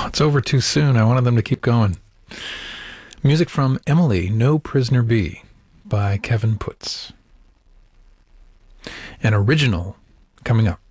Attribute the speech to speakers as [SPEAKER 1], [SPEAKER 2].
[SPEAKER 1] Oh, it's over too soon. I wanted them to keep going. Music from Emily, No Prisoner Bee by Kevin Putz. An original coming up.